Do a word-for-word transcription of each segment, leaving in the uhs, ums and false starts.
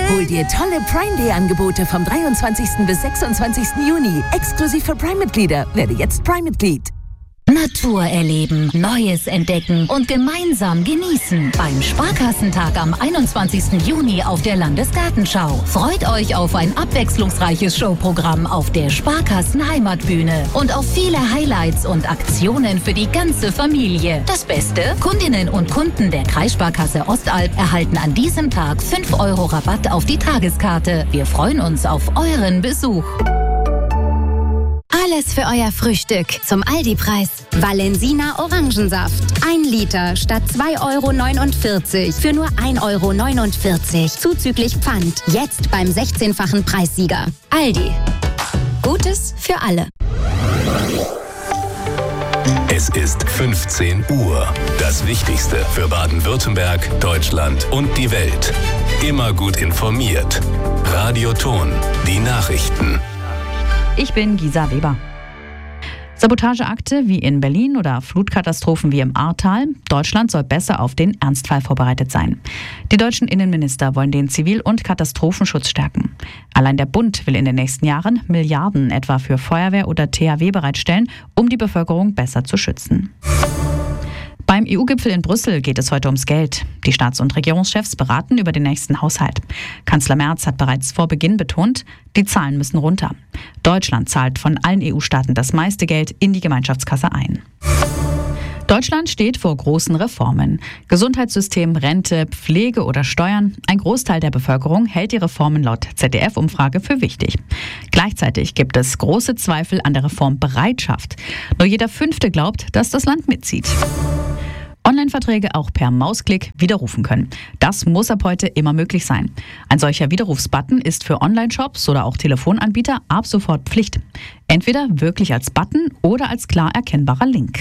Hol dir tolle Prime Day Angebote vom dreiundzwanzigsten bis sechsundzwanzigsten Juni. Exklusiv für Prime-Mitglieder. Werde jetzt Prime-Mitglied. Natur erleben, Neues entdecken und gemeinsam genießen. Beim Sparkassentag am einundzwanzigsten Juni auf der Landesgartenschau. Freut euch auf ein abwechslungsreiches Showprogramm auf der Sparkassen Heimatbühne und auf viele Highlights und Aktionen für die ganze Familie. Das Beste? Kundinnen und Kunden der Kreissparkasse Ostalb erhalten an diesem Tag fünf Euro Rabatt auf die Tageskarte. Wir freuen uns auf euren Besuch. Alles für euer Frühstück zum Aldi-Preis. Valensina Orangensaft. Ein Liter statt zwei Euro neunundvierzig für nur ein Euro neunundvierzig. Zuzüglich Pfand. Jetzt beim sechzehnfachen Preissieger. Aldi. Gutes für alle. Es ist fünfzehn Uhr. Das Wichtigste für Baden-Württemberg, Deutschland und die Welt. Immer gut informiert. Radio Ton. Die Nachrichten. Ich bin Gisa Weber. Sabotageakte wie in Berlin oder Flutkatastrophen wie im Ahrtal. Deutschland soll besser auf den Ernstfall vorbereitet sein. Die deutschen Innenminister wollen den Zivil- und Katastrophenschutz stärken. Allein der Bund will in den nächsten Jahren Milliarden etwa für Feuerwehr oder T H W bereitstellen, um die Bevölkerung besser zu schützen. Beim E U-Gipfel in Brüssel geht es heute ums Geld. Die Staats- und Regierungschefs beraten über den nächsten Haushalt. Kanzler Merz hat bereits vor Beginn betont, die Zahlen müssen runter. Deutschland zahlt von allen E U-Staaten das meiste Geld in die Gemeinschaftskasse ein. Deutschland steht vor großen Reformen. Gesundheitssystem, Rente, Pflege oder Steuern. Ein Großteil der Bevölkerung hält die Reformen laut Z D F-Umfrage für wichtig. Gleichzeitig gibt es große Zweifel an der Reformbereitschaft. Nur jeder Fünfte glaubt, dass das Land mitzieht. Online-Verträge auch per Mausklick widerrufen können. Das muss ab heute immer möglich sein. Ein solcher Widerrufsbutton ist für Online-Shops oder auch Telefonanbieter ab sofort Pflicht. Entweder wirklich als Button oder als klar erkennbarer Link.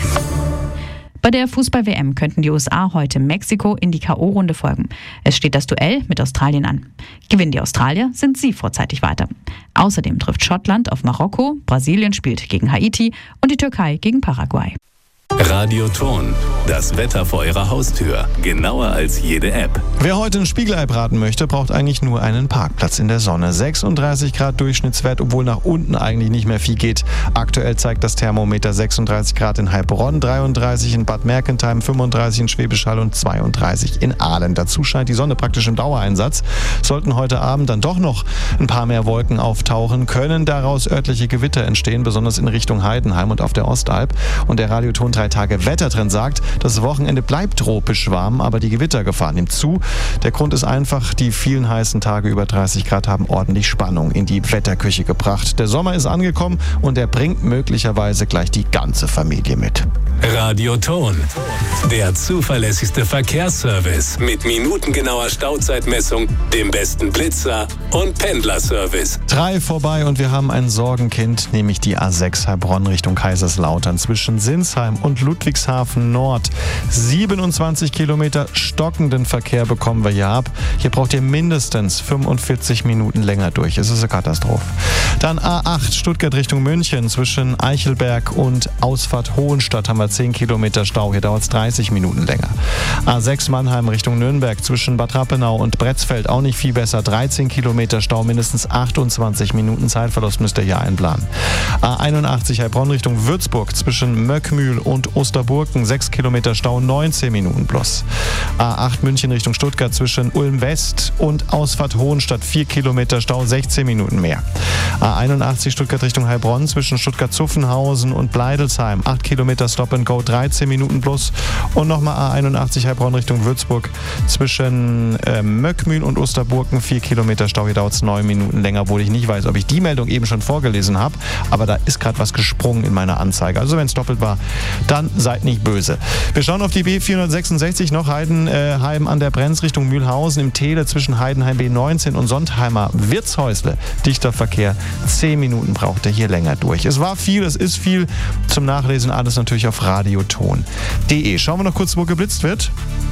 Bei der Fußball-W M könnten die U S A heute Mexiko in die K O-Runde folgen. Es steht das Duell mit Australien an. Gewinnen die Australier, sind sie vorzeitig weiter. Außerdem trifft Schottland auf Marokko, Brasilien spielt gegen Haiti und die Türkei gegen Paraguay. Radio Ton. Das Wetter vor Ihrer Haustür. Genauer als jede App. Wer heute ein Spiegelei braten möchte, braucht eigentlich nur einen Parkplatz in der Sonne. sechsunddreißig Grad Durchschnittswert, obwohl nach unten eigentlich nicht mehr viel geht. Aktuell zeigt das Thermometer sechsunddreißig Grad in Heilbronn, dreiunddreißig in Bad Mergentheim, fünfunddreißig in Schwäbisch Hall und zweiunddreißig in Aalen. Dazu scheint die Sonne praktisch im Dauereinsatz. Sollten heute Abend dann doch noch ein paar mehr Wolken auftauchen, können daraus örtliche Gewitter entstehen, besonders in Richtung Heidenheim und auf der Ostalb. Und der Radioton drei Tage Wettertrend sagt, das Wochenende bleibt tropisch warm, aber die Gewittergefahr nimmt zu. Der Grund ist einfach, die vielen heißen Tage über dreißig Grad haben ordentlich Spannung in die Wetterküche gebracht. Der Sommer ist angekommen und er bringt möglicherweise gleich die ganze Familie mit. Radio Ton. Der zuverlässigste Verkehrsservice mit minutengenauer Stauzeitmessung, dem besten Blitzer und Pendlerservice. Drei vorbei und wir haben ein Sorgenkind, nämlich die A sechs Heilbronn Richtung Kaiserslautern zwischen Sinsheim und Ludwigshafen Nord. siebenundzwanzig Kilometer stockenden Verkehr bekommen wir hier ab. Hier braucht ihr mindestens fünfundvierzig Minuten länger durch. Es ist eine Katastrophe. Dann A acht Stuttgart Richtung München zwischen Eichelberg und Ausfahrt Hohenstadt haben wir zehn Kilometer Stau. Hier dauert es dreißig Minuten länger. A sechs Mannheim Richtung Nürnberg zwischen Bad Rappenau und Bretzfeld auch nicht viel besser. dreizehn Kilometer Stau, mindestens achtundzwanzig Minuten Zeitverlust müsst ihr hier einplanen. A einundachtzig Heilbronn Richtung Würzburg zwischen Möckmühl und Osterburken sechs Kilometer Stau, neunzehn Minuten plus. A acht München Richtung Stuttgart zwischen Ulm West und Ausfahrt Hohenstadt vier Kilometer Stau, sechzehn Minuten mehr. A einundachtzig Stuttgart Richtung Heilbronn zwischen Stuttgart-Zuffenhausen und Bleidelsheim acht Kilometer Stop and Go, dreizehn Minuten plus. Und nochmal A einundachtzig Heilbronn Richtung Würzburg zwischen äh, Möckmühl und Osterburken vier Kilometer Stau. Hier dauert es neun Minuten länger, obwohl ich nicht weiß, ob ich die Meldung eben schon vorgelesen habe. Aber da ist gerade was gesprungen in meiner Anzeige. Also wenn es doppelt war, dann seid nicht böse. Wir schauen auf die B vierhundertsechsundsechzig noch. Heidenheim an der Brenz Richtung Mühlhausen im Tele zwischen Heidenheim B neunzehn und Sontheimer Wirtshäusle. Dichter Verkehr. zehn Minuten braucht er hier länger durch. Es war viel, es ist viel. Zum Nachlesen alles natürlich auf radioton punkt de. Schauen wir noch kurz, wo geblitzt wird.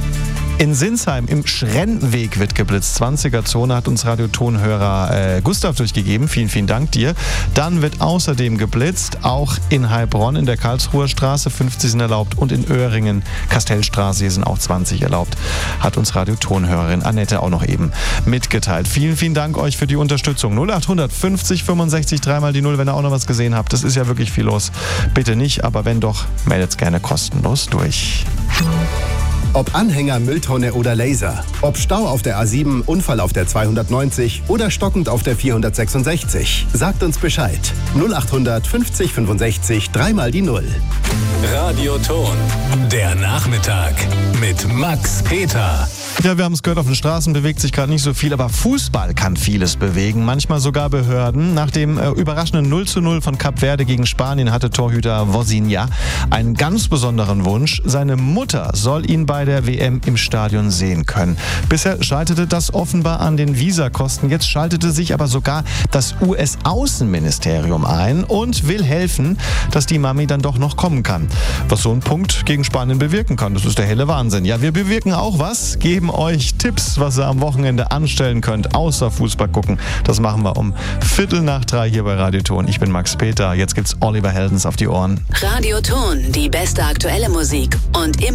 In Sinsheim im Schrennweg wird geblitzt. zwanziger-Zone hat uns Radiotonhörer äh, Gustav durchgegeben. Vielen, vielen Dank dir. Dann wird außerdem geblitzt, auch in Heilbronn in der Karlsruher Straße. fünfzig sind erlaubt und in Öhringen, Kastellstraße, hier sind auch zwanzig erlaubt. Hat uns Radiotonhörerin Annette auch noch eben mitgeteilt. Vielen, vielen Dank euch für die Unterstützung. null acht fünfzig fünfundsechzig, dreimal die Null, wenn ihr auch noch was gesehen habt. Das ist ja wirklich viel los. Bitte nicht, aber wenn doch, meldet's gerne kostenlos durch. Ob Anhänger, Mülltonne oder Laser. Ob Stau auf der A sieben, Unfall auf der zweihundertneunzig oder stockend auf der vierhundertsechsundsechzig. Sagt uns Bescheid. null acht fünfzig fünfundsechzig, dreimal die Null. Radioton. Der Nachmittag mit Max Peter. Ja, wir haben es gehört, auf den Straßen bewegt sich gerade nicht so viel, aber Fußball kann vieles bewegen, manchmal sogar Behörden. Nach dem äh, überraschenden null zu null von Kap Verde gegen Spanien hatte Torhüter Vozinha einen ganz besonderen Wunsch. Seine Mutter soll ihn bei der W M im Stadion sehen können. Bisher scheiterte das offenbar an den Visakosten. Jetzt schaltete sich aber sogar das U S-Außenministerium ein und will helfen, dass die Mami dann doch noch kommen kann. Was so ein Punkt gegen Spanien bewirken kann, das ist der helle Wahnsinn. Ja, wir bewirken auch was, geben euch Tipps, was ihr am Wochenende anstellen könnt, außer Fußball gucken. Das machen wir um Viertel nach drei hier bei Radioton. Ich bin Max Peter. Jetzt gibt's Oliver Heldens auf die Ohren. Radioton, die beste aktuelle Musik und immer